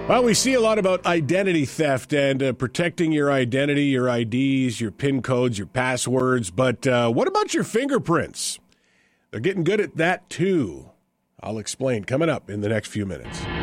Well, we see a lot about identity theft and protecting your identity, your IDs, your PIN codes, your passwords. But what about your fingerprints? They're getting good at that, too. I'll explain coming up in the next few minutes.